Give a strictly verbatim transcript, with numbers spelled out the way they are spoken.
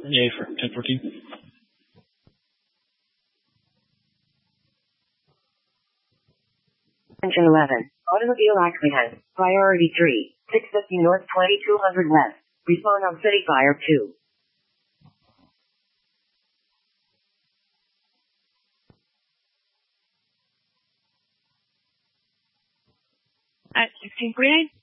Yay for ten fourteen. Attention eleven. Automobile accident. Priority three. six fifty North twenty-two hundred West. Respond on City Fire two. At sixteen forty-nine.